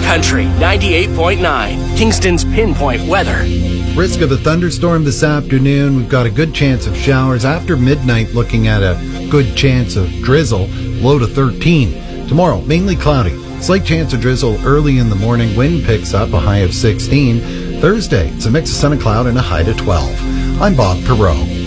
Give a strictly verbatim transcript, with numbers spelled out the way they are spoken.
Country ninety-eight point nine, Kingston's Pinpoint Weather. Risk of a thunderstorm this afternoon. We've got a good chance of showers. After midnight, looking at a good chance of drizzle, low to thirteen. Tomorrow, mainly cloudy. Slight chance of drizzle early in the morning. Wind picks up, a high of sixteen. Thursday, it's a mix of sun and cloud and a high to twelve. I'm Bob Perreault.